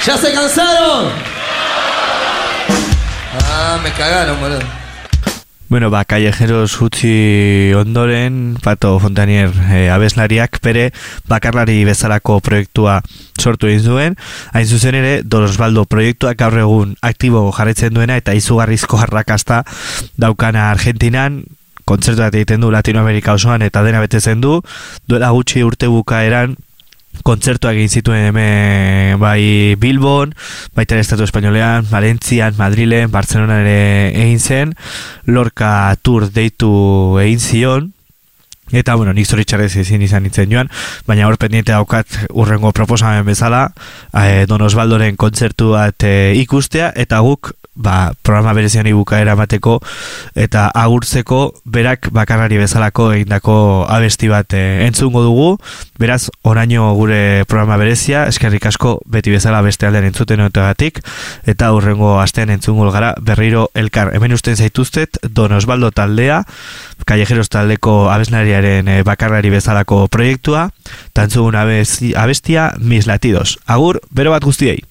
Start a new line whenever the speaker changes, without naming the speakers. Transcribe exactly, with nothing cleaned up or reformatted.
¿Ya se cansaron? Ah, me cagaron, boludo.
Bueno, ba, Callejeros utzi ondoren, Pato Fontanier e, abeslariak bere bakarlari bezalako proiektua sortu egin zuen. Hain zuzen ere, Don Osvaldo proiektuak gaur egun aktibo jarraitzen duena eta izugarrizko arrakasta daukana Argentinan, kontzertu bat egiten du Latinoamerika osoan eta dena betetzen du. Duela gutxi urte bukaeran kontzertuak egin zituen hemen bai Bilbon, baita ere Estatu Espainolean, Valentzian, Madrilen, Bartzelonan ere egin zen, Lorca Tour deitu egin zion, eta, bueno, nik zoritxarrez ezin izan nintzen joan, baina hor pendiente daukat urrengo proposamen bezala, eh, Don Osvaldoren kontzertu bat eh, ikustea, eta guk ba, programa berezian ibukaera emateko eta agurtzeko berak bakarrari bezalako egindako abesti bat e, entzungo dugu. Beraz, oraino gure programa berezia, eskerrik asko beti bezala beste aldean entzuten otegatik, eta hurrengo astean entzungo gara berriro elkar. Hemen usten zaituztet Don Osvaldo taldea, Callejeros taldeko abeslariaren e, bakarrari bezalako proiektua, tantzugun abestia Mis Latidos. Agur, bero bat guztiei!